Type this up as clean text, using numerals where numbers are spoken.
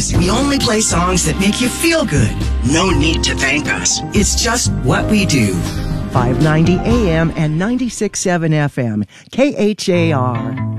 Because we only play songs that make you feel good. No need to thank us. It's just what we do. 590 AM and 96.7 FM. KHAR.